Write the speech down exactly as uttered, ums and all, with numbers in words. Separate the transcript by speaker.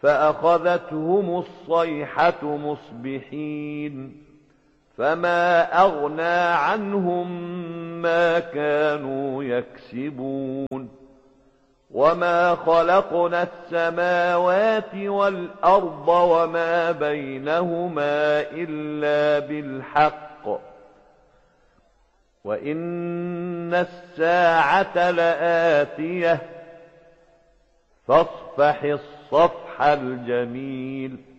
Speaker 1: فأخذتهم الصيحة مصبحين فما أغنى عنهم ما كانوا يكسبون وما خلقنا السماوات والأرض وما بينهما إلا بالحق وإن الساعة لآتية فاصفح الصفح الجميل